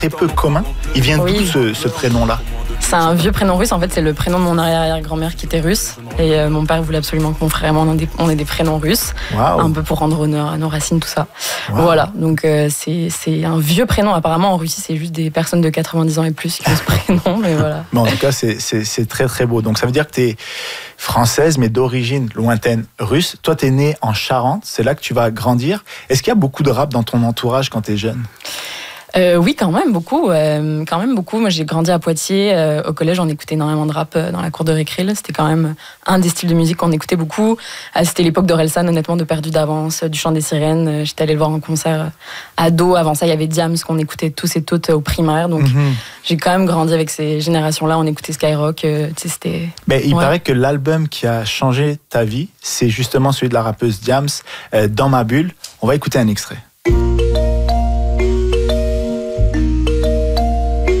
très peu commun. Il vient d'où ce prénom-là? C'est un vieux prénom russe, en fait c'est le prénom de mon arrière-grand-mère qui était russe. Et mon père voulait absolument que mon frère et moi on ait des prénoms russes. Wow. Un peu pour rendre honneur à nos racines, tout ça. Wow. Voilà, donc c'est un vieux prénom. Apparemment en Russie c'est juste des personnes de 90 ans et plus qui ont ce prénom, mais voilà. Mais en tout cas c'est très très beau. Donc ça veut dire que tu es française mais d'origine lointaine russe. Toi tu es née en Charente, c'est là que tu vas grandir. Est-ce qu'il y a beaucoup de rap dans ton entourage quand tu es jeune? Oui, quand même beaucoup. Moi, j'ai grandi à Poitiers. Au collège, on écoutait énormément de rap dans la cour de récré. C'était quand même un des styles de musique qu'on écoutait beaucoup. C'était l'époque d'Orelsan, honnêtement, de Perdu d'avance, du Chant des Sirènes. J'étais allée le voir en concert ado. Avant ça, il y avait Diams qu'on écoutait tous et toutes au primaire. Donc, j'ai quand même grandi avec ces générations-là. On écoutait Skyrock. C'était. Mais il paraît que l'album qui a changé ta vie, c'est justement celui de la rappeuse Diams, Dans ma bulle. On va écouter un extrait.